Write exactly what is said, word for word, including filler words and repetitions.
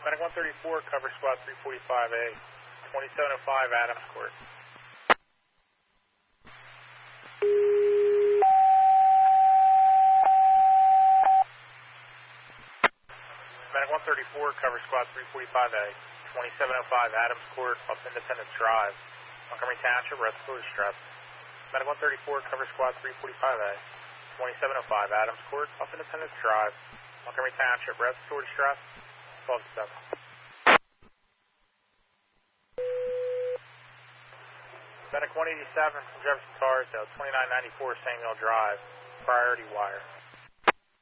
Medic one thirty-four, cover squad three forty-five A, twenty-seven oh five Adams Court. Medic one thirty-four, cover squad three forty-five A, twenty-seven oh five Adams Court, off Independence Drive, Montgomery Township, respiratory distress. Medic one thirty-four, cover squad three forty-five A, twenty-seven oh five Adams Court, off Independence Drive, Montgomery Township, respiratory distress, twelve seven. Medic one eighty-seven from Jefferson Carsdale, twenty-nine ninety-four Samuel Drive, priority wire.